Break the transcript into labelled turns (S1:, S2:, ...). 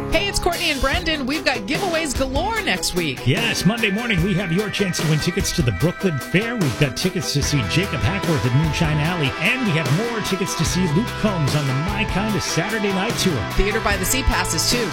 S1: Hey, it's Courtney and Brendan. We've got giveaways galore next week.
S2: Yes, Monday morning we have your chance to win tickets to the Brooklyn Fair. We've got tickets to see Jacob Hackworth at Moonshine Alley, and we have more tickets to see Luke Combs on the My Kind of Saturday Night Tour.
S1: Theater by the Sea passes, too.